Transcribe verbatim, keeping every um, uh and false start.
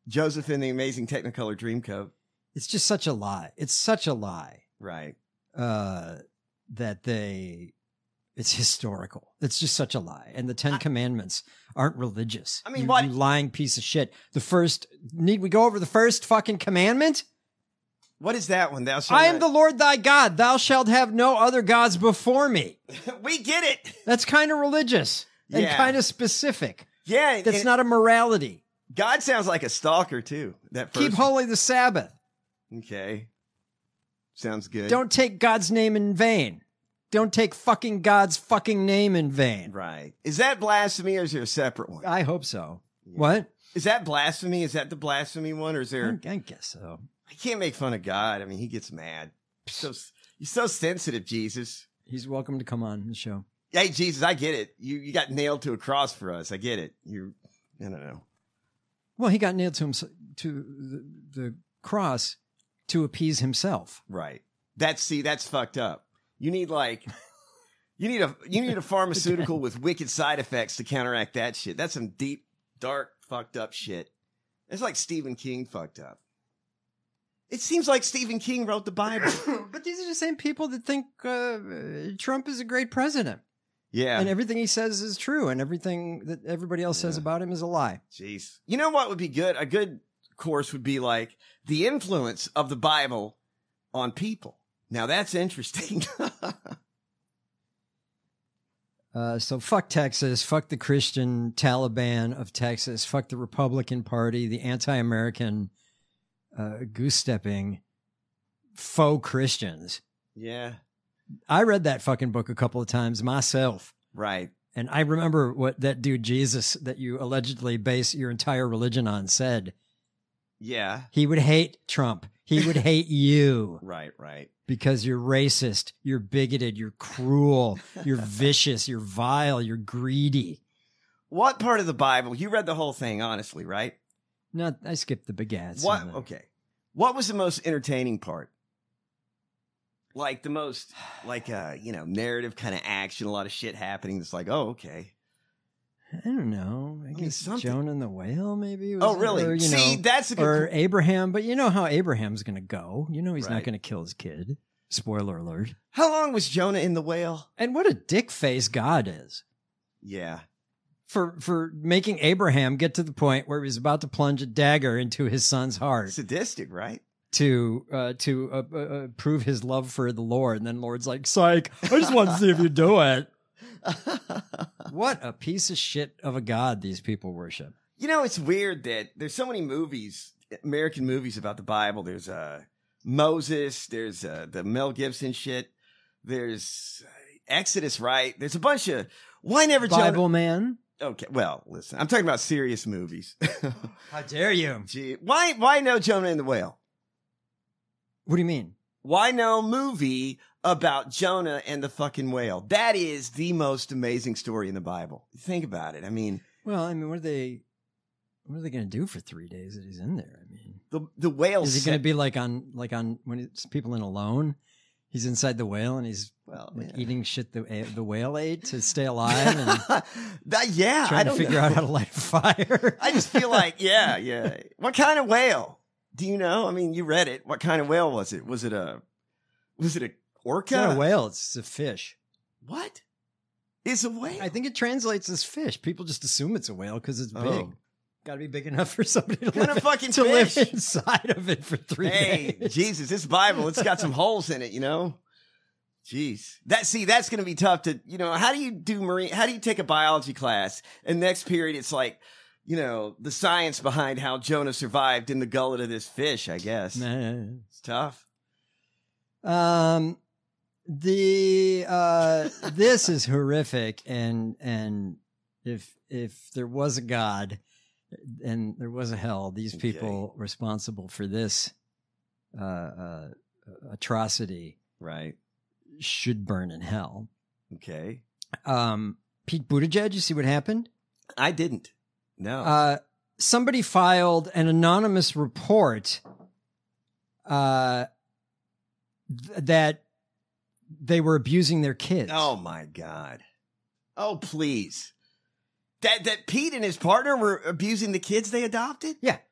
Joseph in the Amazing Technicolor Dreamcoat. It's just such a lie. It's such a lie. Right. Uh, that they, it's historical. It's just such a lie. And the Ten I, Commandments aren't religious. I mean, you, what? You lying piece of shit. The first, need we go over the first fucking commandment? What is that one? Thou shalt I am not... the Lord thy God. Thou shalt have no other gods before me. We get it. That's kind of religious and yeah. kind of specific. Yeah. That's and not a morality. God sounds like a stalker too. That first Keep holy the Sabbath. Okay. Sounds good. Don't take God's name in vain. Don't take fucking God's fucking name in vain. Right. Is that blasphemy or is there a separate one? I hope so. Yeah. What? Is that blasphemy? Is that the blasphemy one or is there? I, I guess so. I can't make fun of God. I mean, he gets mad. So You're so sensitive, Jesus. He's welcome to come on the show. Hey, Jesus, I get it. You you got nailed to a cross for us. I get it. You, I don't know. Well, he got nailed to him to the, the cross to appease himself. Right. That's see, that's fucked up. You need like, you need a you need a pharmaceutical with wicked side effects to counteract that shit. That's some deep, dark, fucked up shit. It's like Stephen King fucked up. It seems like Stephen King wrote the Bible. But these are the same people that think uh, Trump is a great president. Yeah. And everything he says is true, and everything that everybody else yeah. says about him is a lie. Jeez. You know what would be good? A good course would be like the influence of the Bible on people. Now that's interesting. uh, so fuck Texas, fuck the Christian Taliban of Texas, fuck the Republican Party, the anti-American uh, goose-stepping faux Christians. Yeah. I read that fucking book a couple of times myself. Right. And I remember what that dude Jesus that you allegedly base your entire religion on said. Yeah. He would hate Trump. He would hate you. Right, right. Because you're racist, you're bigoted, you're cruel, you're vicious, you're vile, you're greedy. What part of the Bible? You read the whole thing, honestly, right? No, I skipped the begats. What? Okay. What was the most entertaining part? Like the most, like, uh, you know, narrative kind of action, a lot of shit happening. It's like, oh, okay. I don't know. I, I guess mean, Jonah and the whale, maybe. Was oh, really? Or, you See, know, that's a good or Abraham. But you know how Abraham's going to go. You know he's right. not going to kill his kid. Spoiler alert. How long was Jonah in the whale? And what a dick face God is. Yeah. For for making Abraham get to the point where he's about to plunge a dagger into his son's heart. Sadistic, right? To uh, to uh, uh, prove his love for the Lord, and then Lord's like, "Psych! I just want to see if you do it." What a piece of shit of a God these people worship. You know, it's weird that there's so many movies, American movies about the Bible. There's uh, Moses. There's uh, the Mel Gibson shit. There's uh, Exodus, right? There's a bunch of why never Bible Jonah? Man. Okay, well, listen, I'm talking about serious movies. How dare you? Gee, why why no Jonah and the whale? What do you mean? Why no movie about Jonah and the fucking whale? That is the most amazing story in the Bible. Think about it. I mean, well, I mean, what are they? What are they going to do for three days that he's in there? I mean, the the whale is he going to be like on like on when it's people in Alone? He's inside the whale and he's well like yeah. eating shit the the whale ate to stay alive and that, yeah, trying I don't to figure know. out how to light a fire. I just feel like yeah, yeah. What kind of whale? Do you know? I mean, you read it. What kind of whale was it? Was it a, was it a orca? It's not a whale. It's a fish. What? It's a whale? I think it translates as fish. People just assume it's a whale because it's big. Oh. Got to be big enough for somebody to, kind live, of fucking to fish? live inside of it for three hey, days. Jesus, this Bible, it's got some holes in it, you know? Jeez. That, see, that's going to be tough to, you know, how do you do marine, how do you take a biology class and next period it's like, you know, the science behind how Jonah survived in the gullet of this fish, I guess. Nah. It's tough. Um, the, uh, this is horrific. And, and if, if there was a God and there was a hell, these Okay. people responsible for this, uh, uh, atrocity. Right. Should burn in hell. Okay. Um, Pete Buttigieg, you see what happened? I didn't. No. Uh, somebody filed an anonymous report uh, th- that they were abusing their kids. Oh, my God. Oh, please. That that Pete and his partner were abusing the kids they adopted? Yeah.